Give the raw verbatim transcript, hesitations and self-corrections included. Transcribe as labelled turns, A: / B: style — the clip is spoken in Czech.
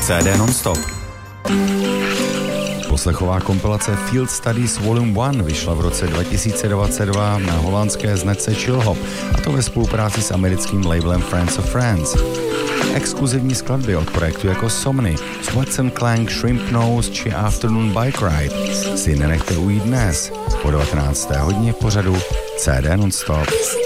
A: C D non-stop. Poslechová kompilace Field Studies Volume jedna vyšla v roce dva tisíce dvacet dva na holandské značce Chill Hop, a to ve spolupráci s americkým labelem Friends of Friends. Exkluzivní skladby od projektu jako Somny, Sweats and Clank, Shrimp Nose či Afternoon Bike Ride si nenechte ujít dnes po devatenácté hodině v pořadu C D non-stop.